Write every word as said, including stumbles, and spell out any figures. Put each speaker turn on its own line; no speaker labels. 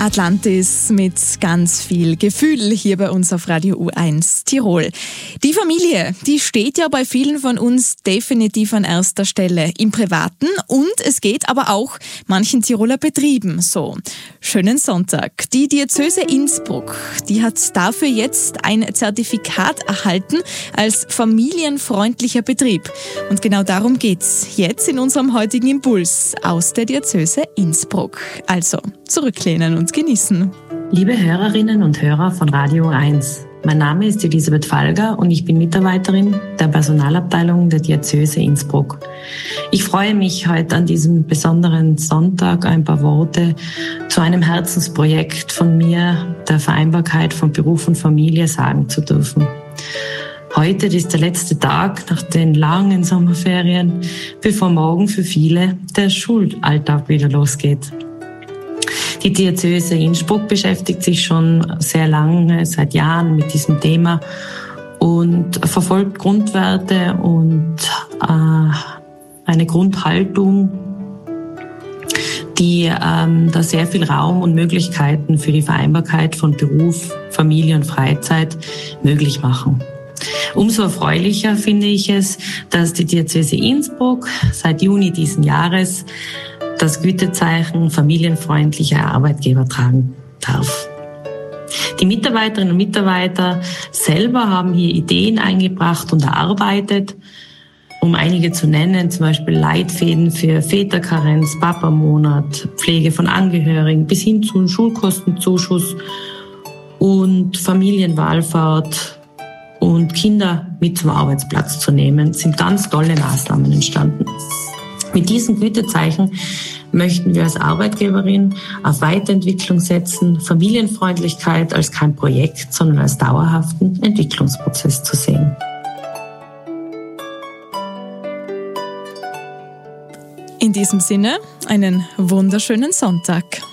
Atlantis mit ganz viel Gefühl hier bei uns auf Radio U eins Tirol. Die Familie, die steht ja bei vielen von uns definitiv an erster Stelle im Privaten und es geht aber auch manchen Tiroler Betrieben so. Schönen Sonntag. Die Diözese Innsbruck, die hat dafür jetzt ein Zertifikat erhalten als familienfreundlicher Betrieb. Und genau darum geht's jetzt in unserem heutigen Impuls aus der Diözese Innsbruck. Also zurücklehnen und genießen.
Liebe Hörerinnen und Hörer von Radio U eins, mein Name ist Elisabeth Falger und ich bin Mitarbeiterin der Personalabteilung der Diözese Innsbruck. Ich freue mich, heute an diesem besonderen Sonntag ein paar Worte zu einem Herzensprojekt von mir, der Vereinbarkeit von Beruf und Familie, sagen zu dürfen. Heute ist der letzte Tag nach den langen Sommerferien, bevor morgen für viele der Schulalltag wieder losgeht. Die Diözese Innsbruck beschäftigt sich schon sehr lange, seit Jahren mit diesem Thema und verfolgt Grundwerte und äh, eine Grundhaltung, die ähm, da sehr viel Raum und Möglichkeiten für die Vereinbarkeit von Beruf, Familie und Freizeit möglich machen. Umso erfreulicher finde ich es, dass die Diözese Innsbruck seit Juni diesen Jahres das Gütezeichen familienfreundlicher Arbeitgeber tragen darf. Die Mitarbeiterinnen und Mitarbeiter selber haben hier Ideen eingebracht und erarbeitet, um einige zu nennen, zum Beispiel Leitfäden für Väterkarenz, Papamonat, Pflege von Angehörigen bis hin zu Schulkostenzuschuss und Familienwallfahrt und Kinder mit zum Arbeitsplatz zu nehmen, sind ganz tolle Maßnahmen entstanden. Mit diesen Gütezeichen möchten wir als Arbeitgeberin auf Weiterentwicklung setzen, Familienfreundlichkeit als kein Projekt, sondern als dauerhaften Entwicklungsprozess zu sehen.
In diesem Sinne, einen wunderschönen Sonntag.